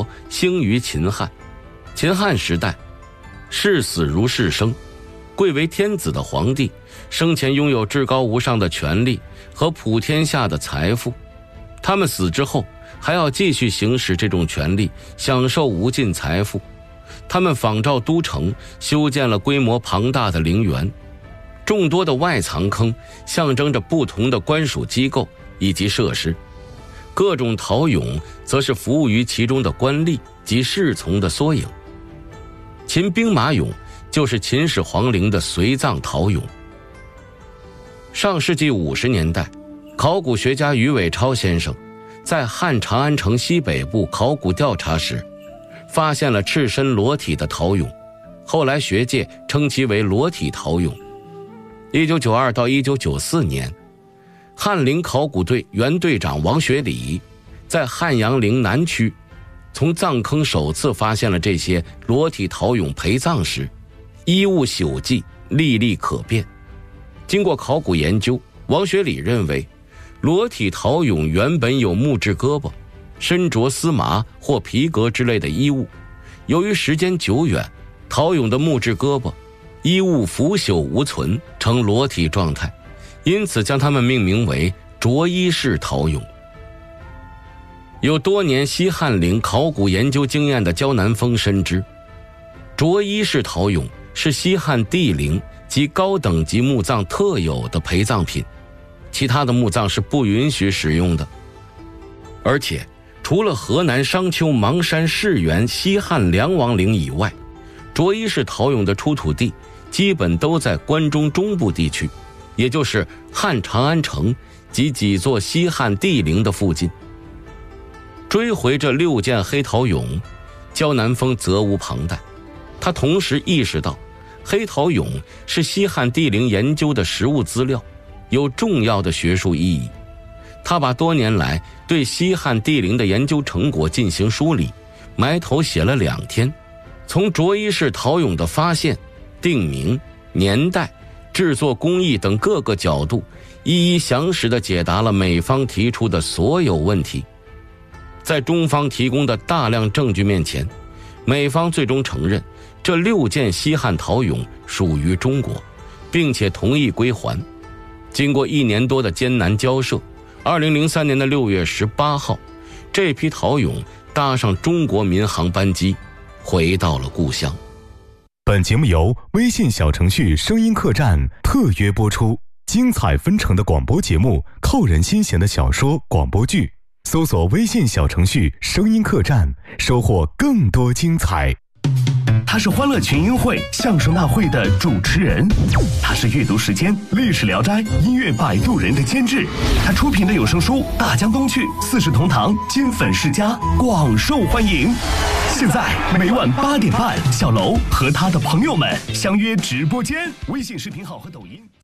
国兴于秦汉。秦汉时代，视死如视生，贵为天子的皇帝生前拥有至高无上的权力和普天下的财富，他们死之后还要继续行使这种权力，享受无尽财富。他们仿照都城修建了规模庞大的陵园，众多的外藏坑象征着不同的官属机构以及设施，各种陶俑则是服务于其中的官吏及侍从的缩影。秦兵马俑就是秦始皇陵的随葬陶俑。上世纪50年代，考古学家于伟超先生在汉长安城西北部考古调查时，发现了赤身裸体的陶俑，后来学界称其为裸体陶俑。1992到1994年，翰林考古队原队长王学礼在汉阳陵南区从葬坑首次发现了这些裸体陶俑陪葬时，衣物朽迹历历可辨。经过考古研究，王学礼认为裸体陶俑原本有木质胳膊，身着丝麻或皮革之类的衣物，由于时间久远，陶俑的木质胳膊衣物腐朽无存，呈裸体状态，因此将它们命名为着衣式陶俑。有多年西汉陵考古研究经验的焦南峰深知，着衣式陶俑是西汉帝陵及高等级墓葬特有的陪葬品，其他的墓葬是不允许使用的。而且除了河南商丘邙山世园西汉梁王陵以外，着衣式陶俑的出土地基本都在关中中部地区，也就是汉长安城及几座西汉帝陵的附近。追回这6件黑陶俑，焦南峰责无旁贷。他同时意识到，黑陶俑是西汉帝陵研究的实物资料，有重要的学术意义。他把多年来对西汉帝陵的研究成果进行梳理，埋头写了2天，从着衣式陶俑的发现、定名、年代、制作工艺等各个角度，一一详实地解答了美方提出的所有问题。在中方提供的大量证据面前，美方最终承认这6件西汉陶俑属于中国，并且同意归还。经过1年多的艰难交涉，2003年的6月18号，这批陶俑搭上中国民航班机，回到了故乡。 本节目由微信小程序声音客栈特约播出，精彩纷呈的广播节目，扣人心弦的小说广播剧，搜索微信小程序声音客栈，收获更多精彩。 他是欢乐群英会相声大会的主持人，他是阅读时间历史聊斋音乐摆渡人的监制，他出品的有声书《大江东去》《四世同堂》《金粉世家》广受欢迎。现在每晚8点半，小楼和他的朋友们相约直播间，微信视频号和抖音。